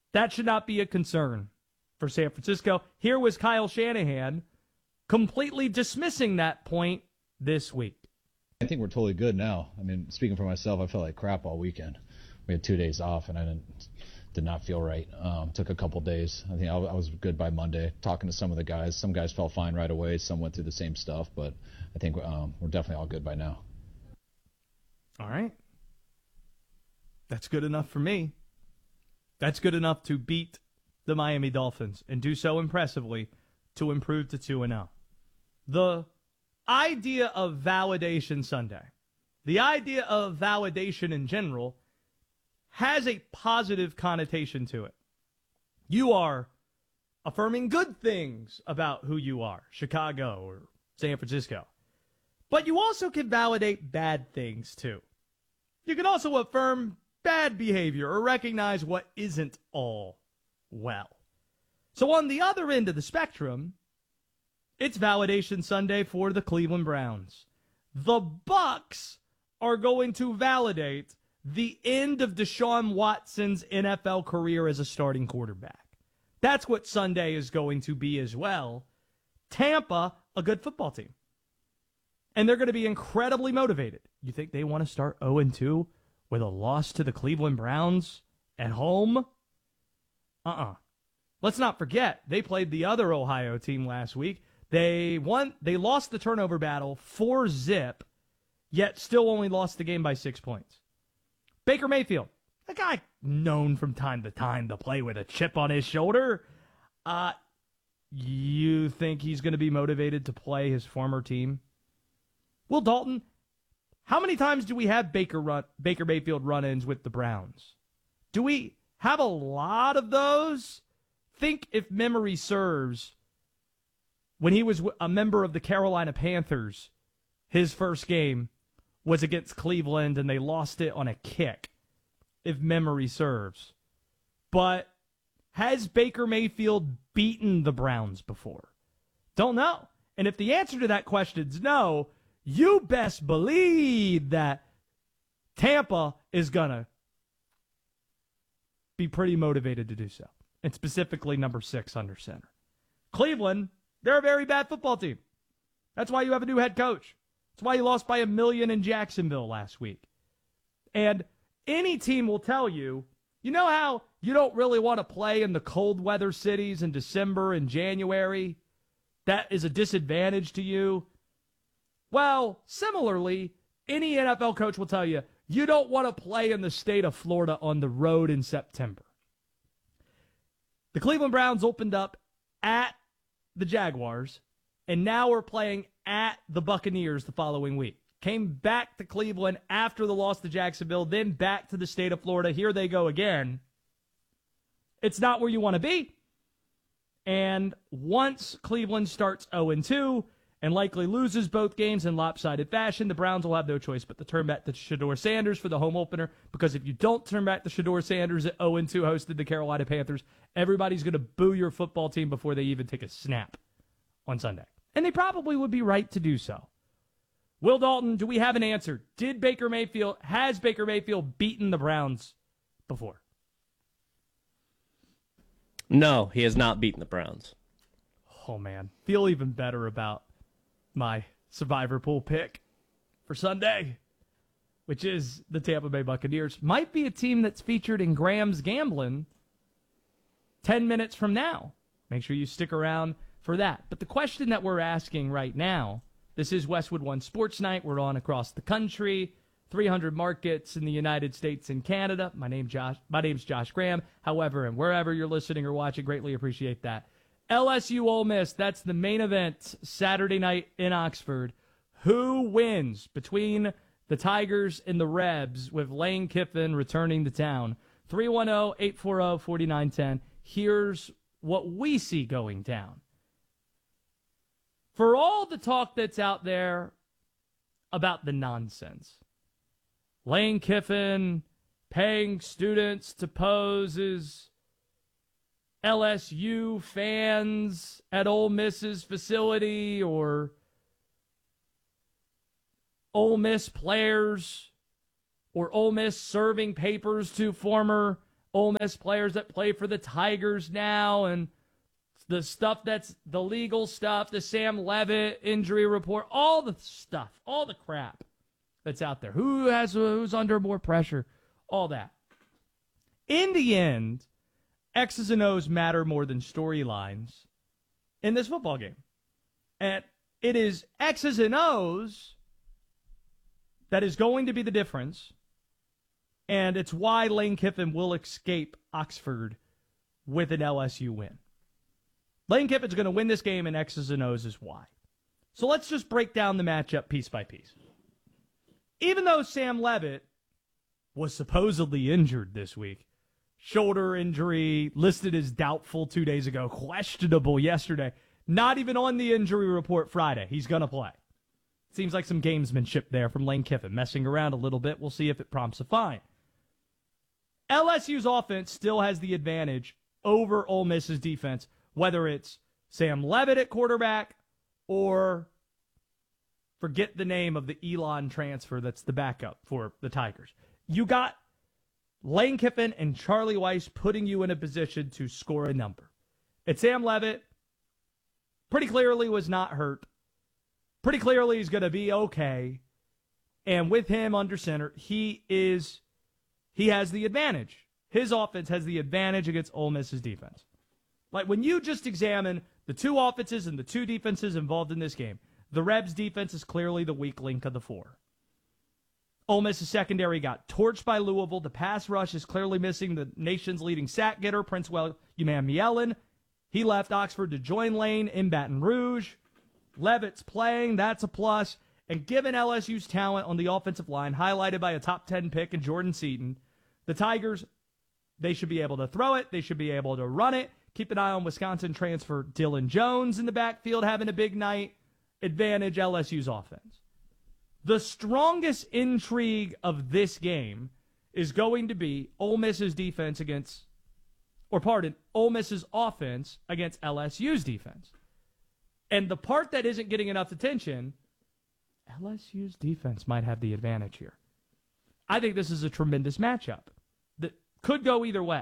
That should not be a concern for San Francisco. Here was Kyle Shanahan completely dismissing that point this week. I think we're totally good now. I mean, speaking for myself, I felt like crap all weekend. We had 2 days off, and I did not feel right. Took a couple days. I think I was good by Monday. Talking to some of the guys, some guys felt fine right away. Some went through the same stuff, but I think we're definitely all good by now. All right, that's good enough for me. That's good enough to beat the Miami Dolphins and do so impressively to improve to 2-0. The idea of validation Sunday, the idea of validation in general, has a positive connotation to it. You are affirming good things about who you are, Chicago or San Francisco. But you also can validate bad things too. You can also affirm bad behavior or recognize what isn't all well. So on the other end of the spectrum, it's validation Sunday for the Cleveland Browns. The Bucs are going to validate the end of Deshaun Watson's NFL career as a starting quarterback. That's what Sunday is going to be as well. Tampa, a good football team. And they're going to be incredibly motivated. You think they want to start 0-2 with a loss to the Cleveland Browns at home? Let's not forget, they played the other Ohio team last week. They lost the turnover battle 4-0, yet still only lost the game by 6 points. Baker Mayfield, a guy known from time to time to play with a chip on his shoulder. You think he's going to be motivated to play his former team? Will Dalton, how many times do we have Baker Mayfield run-ins with the Browns? Do we have a lot of those? Think, if memory serves, when he was a member of the Carolina Panthers, his first game was against Cleveland, and they lost it on a kick, if memory serves. But has Baker Mayfield beaten the Browns before? Don't know. And if the answer to that question is no, you best believe that Tampa is going to be pretty motivated to do so, and specifically number 6 under center. Cleveland, they're a very bad football team. That's why you have a new head coach. That's why you lost by 1 million in Jacksonville last week. And any team will tell you, you know how you don't really want to play in the cold weather cities in December and January? That is a disadvantage to you. Well, similarly, any NFL coach will tell you, you don't want to play in the state of Florida on the road in September. The Cleveland Browns opened up at the Jaguars, and now we're playing at the Buccaneers the following week. Came back to Cleveland after the loss to Jacksonville, then back to the state of Florida. Here they go again. It's not where you want to be. And once Cleveland starts 0-2 and likely loses both games in lopsided fashion, the Browns will have no choice but to turn back to Shedeur Sanders for the home opener, because if you don't turn back to Shedeur Sanders at 0-2 hosted the Carolina Panthers, everybody's going to boo your football team before they even take a snap on Sunday. And they probably would be right to do so. Will Dalton, do we have an answer? Has Baker Mayfield beaten the Browns before? No, he has not beaten the Browns. Oh, man. Feel even better about my survivor pool pick for Sunday, which is the Tampa Bay Buccaneers. Might be a team that's featured in Graham's Gambling 10 minutes from now. Make sure you stick around for that. But the question that we're asking right now, this is Westwood One Sports Night. We're on across the country, 300 markets in the United States and Canada. My name's Josh Graham. However, and wherever you're listening or watching, greatly appreciate that. LSU Ole Miss, that's the main event Saturday night in Oxford. Who wins between the Tigers and the Rebs with Lane Kiffin returning to town? 310-840-4910. Here's what we see going down. For all the talk that's out there about the nonsense, Lane Kiffin paying students to pose as LSU fans at Ole Miss's facility, or Ole Miss players, or Ole Miss serving papers to former Ole Miss players that play for the Tigers now, and the stuff that's the legal stuff, the Sam Levitt injury report, all the stuff, all the crap that's out there. Who's under more pressure? All that. In the end, X's and O's matter more than storylines in this football game. And it is X's and O's that is going to be the difference. And it's why Lane Kiffin will escape Oxford with an LSU win. Lane Kiffin's going to win this game, and X's and O's is why. So let's just break down the matchup piece by piece. Even though Sam Levitt was supposedly injured this week, shoulder injury, listed as doubtful 2 days ago, questionable yesterday, not even on the injury report Friday. He's going to play. Seems like some gamesmanship there from Lane Kiffin, messing around a little bit. We'll see if it prompts a fine. LSU's offense still has the advantage over Ole Miss's defense, whether it's Sam Levitt at quarterback or forget the name of the Elon transfer that's the backup for the Tigers. You got Lane Kiffin and Charlie Weiss putting you in a position to score a number. And Sam Levitt pretty clearly was not hurt. Pretty clearly he's going to be okay. And with him under center, he has the advantage. His offense has the advantage against Ole Miss's defense. Like when you just examine the two offenses and the two defenses involved in this game, the Rebs defense is clearly the weak link of the four. Ole Miss's secondary got torched by Louisville. The pass rush is clearly missing the nation's leading sack getter, Prince Umanmielen. He left Oxford to join Lane in Baton Rouge. Levitt's playing. That's a plus. And given LSU's talent on the offensive line, highlighted by a top 10 pick in Jordan Seaton, the Tigers, they should be able to throw it. They should be able to run it. Keep an eye on Wisconsin transfer Dylan Jones in the backfield having a big night. Advantage LSU's offense. The strongest intrigue of this game is going to be Ole Miss's defense Ole Miss's offense against LSU's defense. And the part that isn't getting enough attention, LSU's defense might have the advantage here. I think this is a tremendous matchup that could go either way.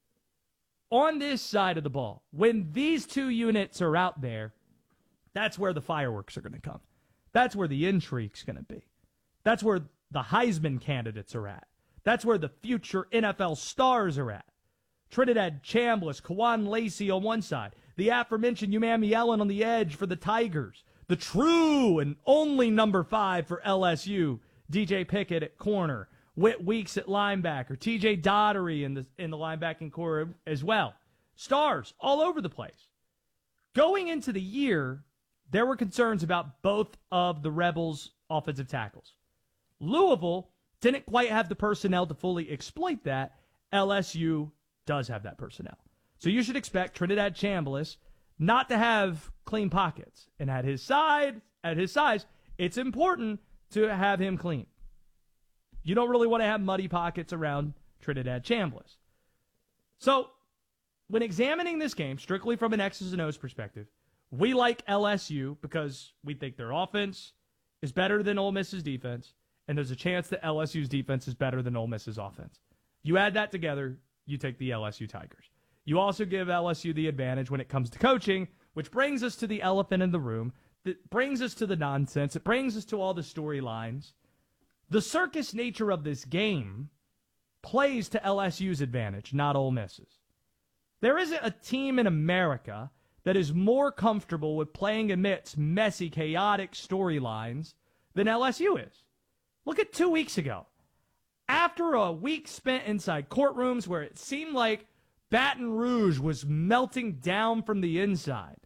On this side of the ball, when these two units are out there, that's where the fireworks are going to come. That's where the intrigue's going to be. That's where the Heisman candidates are at. That's where the future NFL stars are at. Trinidad Chambliss, Kawan Lacey on one side. The aforementioned Umanmielen on the edge for the Tigers. The true and only number 5 for LSU, DJ Pickett at corner. Whit Weeks at linebacker. TJ Daugherty in the linebacking core as well. Stars all over the place. Going into the year, there were concerns about both of the Rebels' offensive tackles. Louisville didn't quite have the personnel to fully exploit that. LSU does have that personnel. So you should expect Trinidad Chambliss not to have clean pockets. And at his size, it's important to have him clean. You don't really want to have muddy pockets around Trinidad Chambliss. So when examining this game, strictly from an X's and O's perspective, we like LSU because we think their offense is better than Ole Miss's defense, and there's a chance that LSU's defense is better than Ole Miss's offense. You add that together, you take the LSU Tigers. You also give LSU the advantage when it comes to coaching, which brings us to the elephant in the room. That brings us to the nonsense. It brings us to all the storylines. The circus nature of this game plays to LSU's advantage, not Ole Miss's. There isn't a team in America that is more comfortable with playing amidst messy, chaotic storylines than LSU is. Look at 2 weeks ago. After a week spent inside courtrooms where it seemed like Baton Rouge was melting down from the inside.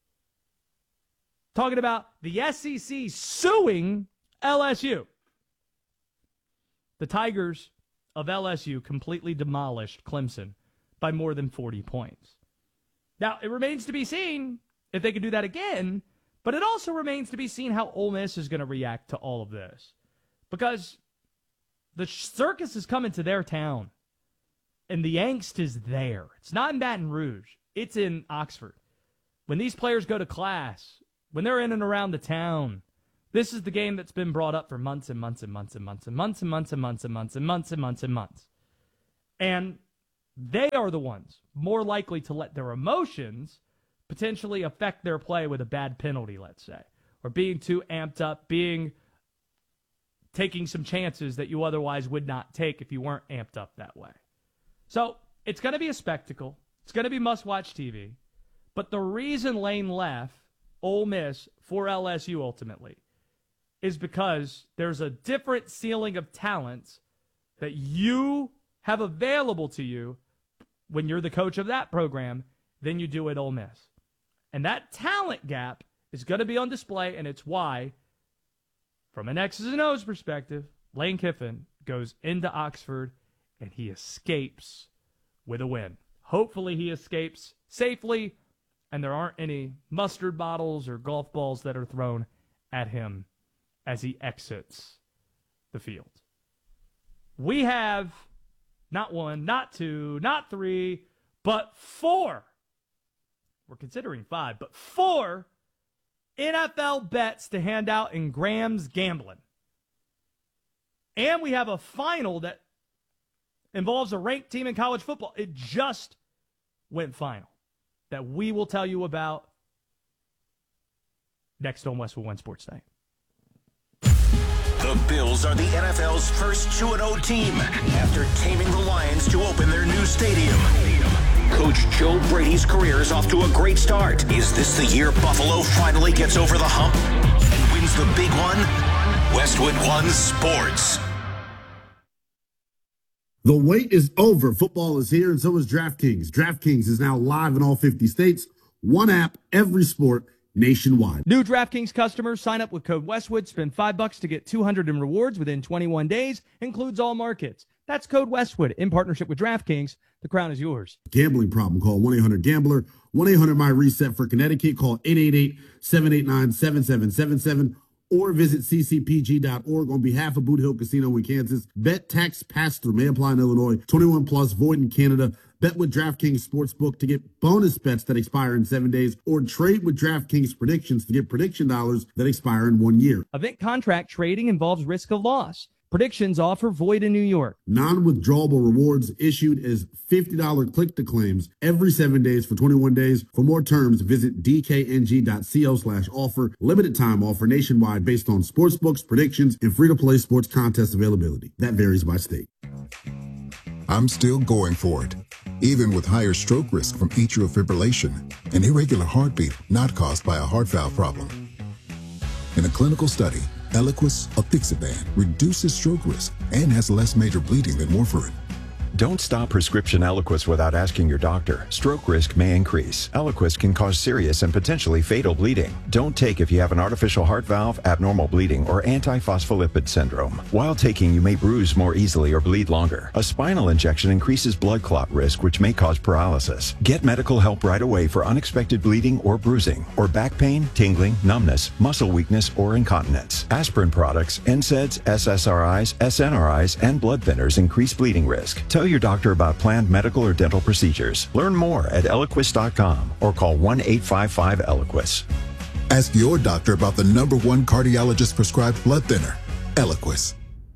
Talking about the SEC suing LSU. The Tigers of LSU completely demolished Clemson by more than 40 points. Now, it remains to be seen if they can do that again, but it also remains to be seen how Ole Miss is going to react to all of this. Because the circus is coming to their town, and the angst is there. It's not in Baton Rouge. It's in Oxford. When these players go to class, when they're in and around the town, this is the game that's been brought up for months and months and months and months and months and months and months and months and months and months and months. And they are the ones more likely to let their emotions potentially affect their play with a bad penalty, let's say, or being too amped up, taking some chances that you otherwise would not take if you weren't amped up that way. So it's going to be a spectacle. It's going to be must-watch TV. But the reason Lane left Ole Miss for LSU ultimately is because there's a different ceiling of talent that you have available to you when you're the coach of that program than you do at Ole Miss. And that talent gap is going to be on display, and it's why, from an X's and O's perspective, Lane Kiffin goes into Oxford, and he escapes with a win. Hopefully he escapes safely, and there aren't any mustard bottles or golf balls that are thrown at him as he exits the field. We have not one, not two, not three, but four. We're considering five, but four NFL bets to hand out in Graham's Gambling. And we have a final that involves a ranked team in college football. It just went final that we will tell you about next on Westwood One Sports Night. The Bills are the NFL's first 2-0 team after taming the Lions to open their new stadium. Coach Joe Brady's career is off to a great start. Is this the year Buffalo finally gets over the hump and wins the big one? Westwood One Sports. The wait is over. Football is here, and so is DraftKings. DraftKings is now live in all 50 states. One app, every sport, nationwide. New DraftKings customers sign up with code Westwood, spend $5 to get $200 in rewards within 21 days, includes all markets. That's code Westwood in partnership with DraftKings. The crown is yours. Gambling problem, call 1-800-GAMBLER, 1-800-MY-RESET for Connecticut, call 888-789-7777, or visit ccpg.org on behalf of Boot Hill Casino in Kansas. Bet tax pass-through may apply in Illinois, 21 plus, void in Canada. Bet with DraftKings Sportsbook to get bonus bets that expire in 7 days, or trade with DraftKings predictions to get prediction dollars that expire in 1 year. Event contract trading involves risk of loss. Predictions offer void in New York. Non-withdrawable rewards issued as $50 click-to-claims every 7 days for 21 days. For more terms, visit dkng.co/offer. Limited time offer nationwide based on sportsbooks, predictions, and free-to-play sports contest availability. That varies by state. I'm still going for it, even with higher stroke risk from atrial fibrillation, an irregular heartbeat not caused by a heart valve problem. In a clinical study, Eliquis, apixaban, reduces stroke risk and has less major bleeding than warfarin. Don't stop prescription Eliquis without asking your doctor. Stroke risk may increase. Eliquis can cause serious and potentially fatal bleeding. Don't take if you have an artificial heart valve, abnormal bleeding, or antiphospholipid syndrome. While taking, you may bruise more easily or bleed longer. A spinal injection increases blood clot risk, which may cause paralysis. Get medical help right away for unexpected bleeding or bruising, or back pain, tingling, numbness, muscle weakness, or incontinence. Aspirin products, NSAIDs, SSRIs, SNRIs, and blood thinners increase bleeding risk. Tell your doctor about planned medical or dental procedures. Learn more at Eliquis.com or call 1-855-ELIQUIS. Ask your doctor about the #1 cardiologist prescribed blood thinner, Eliquis.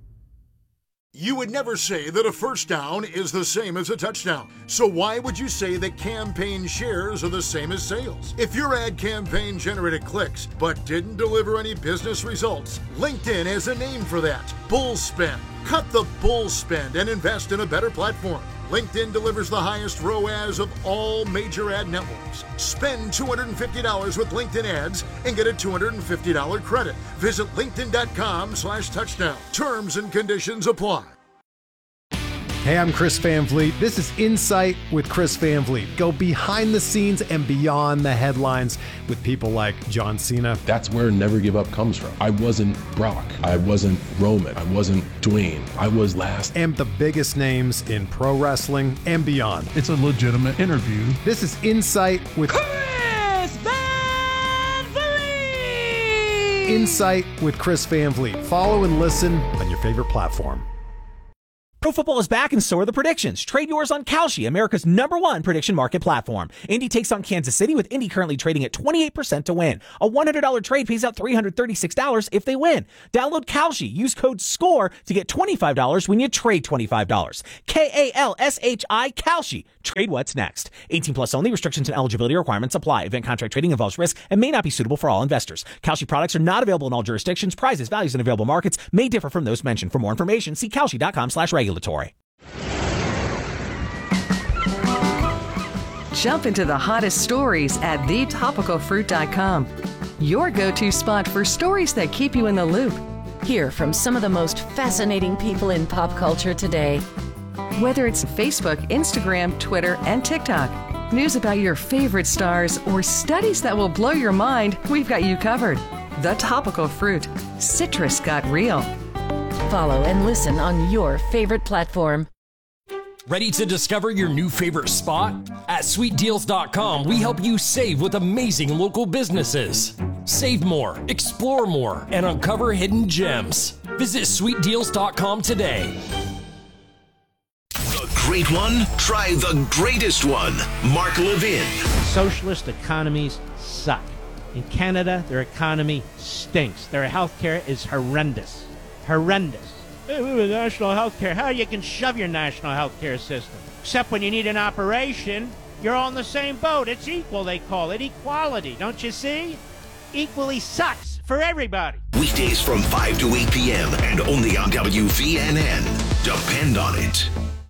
You would never say that a first down is the same as a touchdown. So why would you say that campaign shares are the same as sales? If your ad campaign generated clicks but didn't deliver any business results, LinkedIn has a name for that: bull spend. Cut the bull spend and invest in a better platform. LinkedIn delivers the highest ROAS of all major ad networks. Spend $250 with LinkedIn ads and get a $250 credit. Visit linkedin.com/touchdown. Terms and conditions apply. Hey, I'm Chris Van Vliet. This is Insight with Chris Van Vliet. Go behind the scenes and beyond the headlines with people like John Cena. That's where Never Give Up comes from. I wasn't Brock. I wasn't Roman. I wasn't Dwayne. I was last. And the biggest names in pro wrestling and beyond. It's a legitimate interview. This is Insight with Chris Van Vliet! Insight with Chris Van Vliet. Follow and listen on your favorite platform. Pro football is back and so are the predictions. Trade yours on Kalshi, America's #1 prediction market platform. Indy takes on Kansas City with Indy currently trading at 28% to win. A $100 trade pays out $336 if they win. Download Kalshi. Use code SCORE to get $25 when you trade $25. Kalshi, Kalshi. Trade what's next. 18 plus only. Restrictions and eligibility requirements apply. Event contract trading involves risk and may not be suitable for all investors. Kalshi products are not available in all jurisdictions. Prices, values, and available markets may differ from those mentioned. For more information, see kalshi.com/regulatory. Jump into the hottest stories at thetopicalfruit.com. Your go-to spot for stories that keep you in the loop. Hear from some of the most fascinating people in pop culture today. Whether it's Facebook, Instagram, Twitter, and TikTok, news about your favorite stars, or studies that will blow your mind, we've got you covered. The Topical Fruit. Citrus got real. Follow and listen on your favorite platform. Ready to discover your new favorite spot? At sweetdeals.com, we help you save with amazing local businesses. Save more, explore more, and uncover hidden gems. Visit sweetdeals.com today. The great one? Try the greatest one. Mark Levin. Socialist economies suck. In Canada, their economy stinks. Their healthcare is horrendous. Horrendous. Hey, we have national healthcare. How you can shove your national healthcare system? Except when you need an operation, you're all in the same boat. It's equal, they call it. Equality, don't you see? Equally sucks for everybody. Weekdays from 5 to 8 p.m. and only on WVNN. Depend on it.